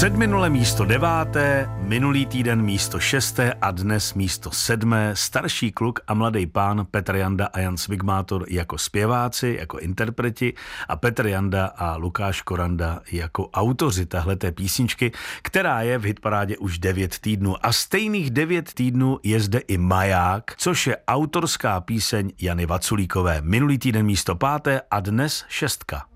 Předminule místo 9., minulý týden místo 6. a dnes místo 7. Starší kluk a mladý pán Petr Janda a Jan Cvik-Mátor jako zpěváci, jako interpreti a Petr Janda a Lukáš Koranda jako autoři tahleté písničky, která je v hitparádě už 9 týdnů. A stejných 9 týdnů je zde i Maják, což je autorská píseň Jany Vaculíkové. Minulý týden místo 5. a dnes 6.